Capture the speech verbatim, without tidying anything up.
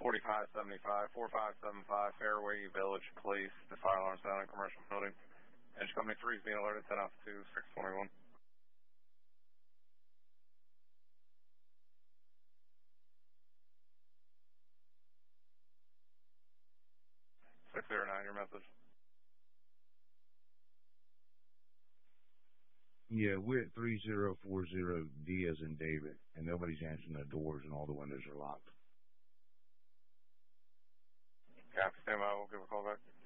forty-five seventy-five, forty-five seventy-five, Fairway Village Police, the fire alarm sound in commercial building. Engine Company three is being alerted, ten off two, six twenty-one. six zero nine, your message. Yeah, we're at three zero four zero D as in David, and nobody's answering the doors and all the windows are locked. Copy, stand by, we'll give a call back.